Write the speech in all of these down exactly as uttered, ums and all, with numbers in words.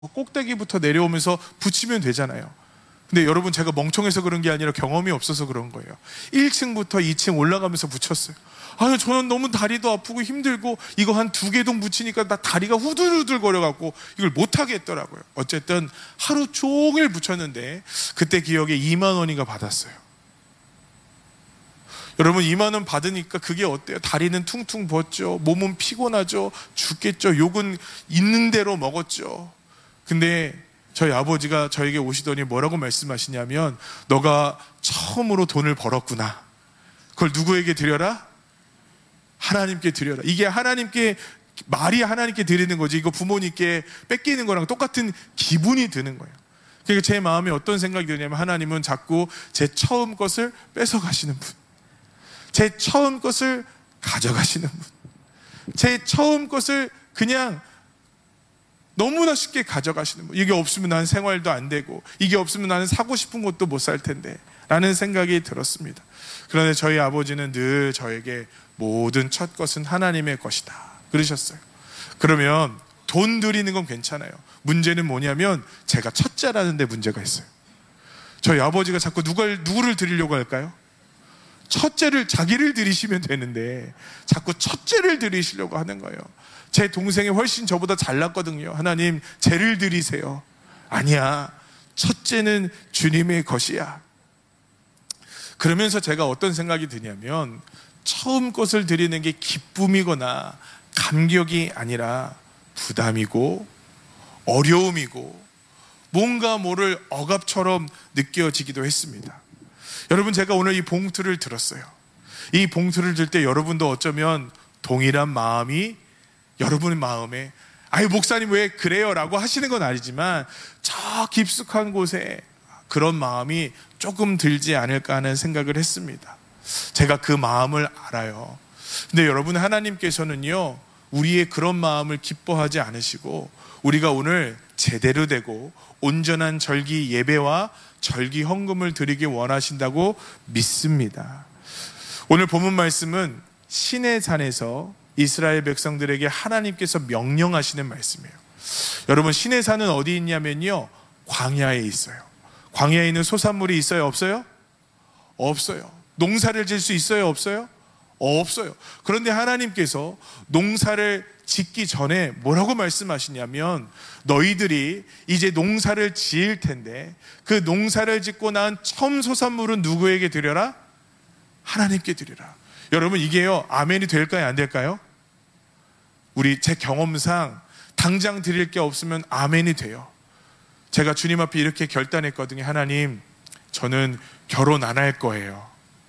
꼭대기부터 내려오면서 붙이면 되잖아요. 근데 여러분, 제가 멍청해서 그런 게 아니라 경험이 없어서 그런 거예요. 일 층부터 이 층 올라가면서 붙였어요. 아유, 저는 너무 다리도 아프고 힘들고 이거 한 두 개 동 붙이니까 나 다리가 후들후들 거려갖고 이걸 못하게 했더라고요. 어쨌든 하루 종일 붙였는데 그때 기억에 이만 원인가 받았어요. 여러분, 이만 원 받으니까 그게 어때요? 다리는 퉁퉁 붓죠. 몸은 피곤하죠. 죽겠죠. 욕은 있는 대로 먹었죠. 근데 저희 아버지가 저에게 오시더니 뭐라고 말씀하시냐면, 너가 처음으로 돈을 벌었구나. 그걸 누구에게 드려라? 하나님께 드려라. 이게 하나님께, 말이 하나님께 드리는 거지, 이거 부모님께 뺏기는 거랑 똑같은 기분이 드는 거예요. 그러니까 제 마음에 어떤 생각이 드냐면, 하나님은 자꾸 제 처음 것을 뺏어가시는 분, 제 처음 것을 가져가시는 분, 제 처음 것을 그냥 너무나 쉽게 가져가시는 분. 이게 없으면 나는 생활도 안 되고, 이게 없으면 나는 사고 싶은 것도 못 살 텐데 라는 생각이 들었습니다. 그런데 저희 아버지는 늘 저에게 모든 첫 것은 하나님의 것이다 그러셨어요. 그러면 돈 드리는 건 괜찮아요. 문제는 뭐냐면 제가 첫째라는 데 문제가 있어요. 저희 아버지가 자꾸 누굴, 누구를 드리려고 할까요? 첫째를, 자기를 드리시면 되는데 자꾸 첫째를 드리시려고 하는 거예요. 제 동생이 훨씬 저보다 잘났거든요. 하나님, 쟤를 드리세요. 아니야, 첫째는 주님의 것이야. 그러면서 제가 어떤 생각이 드냐면, 처음 것을 드리는 게 기쁨이거나 감격이 아니라 부담이고 어려움이고 뭔가 모를 억압처럼 느껴지기도 했습니다. 여러분, 제가 오늘 이 봉투를 들었어요. 이 봉투를 들 때 여러분도 어쩌면 동일한 마음이 여러분의 마음에, 아유 목사님 왜 그래요? 라고 하시는 건 아니지만 저 깊숙한 곳에 그런 마음이 조금 들지 않을까 하는 생각을 했습니다. 제가 그 마음을 알아요. 근데 여러분, 하나님께서는요, 우리의 그런 마음을 기뻐하지 않으시고 우리가 오늘 제대로 되고 온전한 절기 예배와 절기 헌금을 드리기 원하신다고 믿습니다. 오늘 본문 말씀은 시내산에서 이스라엘 백성들에게 하나님께서 명령하시는 말씀이에요. 여러분, 시내산은 어디 있냐면요, 광야에 있어요. 광야에 있는 소산물이 있어요? 없어요? 없어요. 농사를 질 수 있어요? 없어요? 없어요. 그런데 하나님께서 농사를 짓기 전에 뭐라고 말씀하시냐면, 너희들이 이제 농사를 지을 텐데 그 농사를 짓고 난 처음 소산물은 누구에게 드려라? 하나님께 드리라. 여러분, 이게요, 아멘이 될까요? 안 될까요? 우리 제 경험상 당장 드릴 게 없으면 아멘이 돼요. 제가 주님 앞에 이렇게 결단했거든요. 하나님, 저는 결혼 안 할 거예요.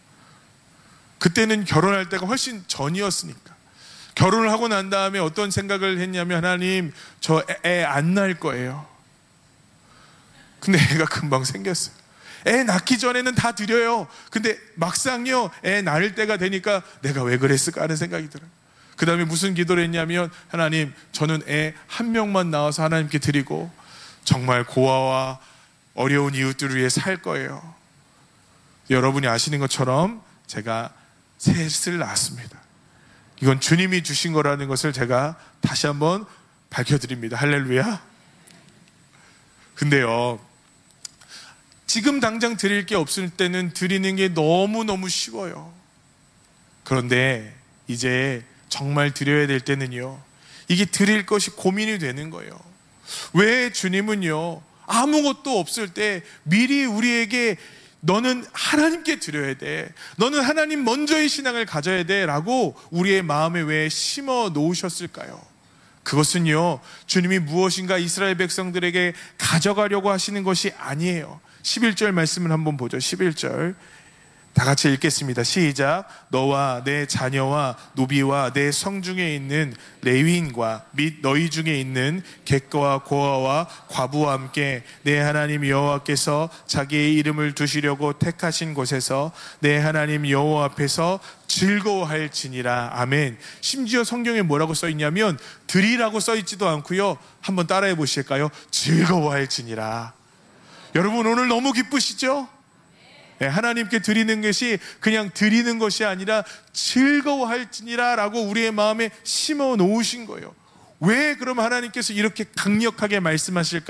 그때는 결혼할 때가 훨씬 전이었으니까. 결혼을 하고 난 다음에 어떤 생각을 했냐면, 하나님, 저 애 안 낳을 거예요. 근데 애가 금방 생겼어요. 애 낳기 전에는 다 드려요. 근데 막상요, 애 낳을 때가 되니까 내가 왜 그랬을까 하는 생각이 들어요. 그 다음에 무슨 기도를 했냐면, 하나님, 저는 애 한 명만 낳아서 하나님께 드리고 정말 고아와 어려운 이웃들을 위해 살 거예요. 여러분이 아시는 것처럼 제가 셋을 낳았습니다. 이건 주님이 주신 거라는 것을 제가 다시 한번 밝혀드립니다. 할렐루야. 근데요, 지금 당장 드릴 게 없을 때는 드리는 게 너무너무 쉬워요. 그런데 이제 정말 드려야 될 때는요, 이게 드릴 것이 고민이 되는 거예요. 왜 주님은요, 아무것도 없을 때 미리 우리에게 너는 하나님께 드려야 돼, 너는 하나님 먼저의 신앙을 가져야 돼 라고 우리의 마음에 왜 심어 놓으셨을까요? 그것은요, 주님이 무엇인가 이스라엘 백성들에게 가져가려고 하시는 것이 아니에요. 십일 절 말씀을 한번 보죠. 십일 절 다 같이 읽겠습니다. 시작. 너와 내 자녀와 노비와 내 성중에 있는 레위인과 및 너희 중에 있는 객거와 고아와 과부와 함께 내 하나님 여호와께서 자기의 이름을 두시려고 택하신 곳에서 내 하나님 여호와 앞에서 즐거워할지니라. 아멘. 심지어 성경에 뭐라고 써있냐면 드리라고 써있지도 않고요, 한번 따라해 보실까요? 즐거워할지니라. 여러분, 오늘 너무 기쁘시죠? 하나님께 드리는 것이 그냥 드리는 것이 아니라 즐거워할지니라 라고 우리의 마음에 심어 놓으신 거예요. 왜 그럼 하나님께서 이렇게 강력하게 말씀하실까?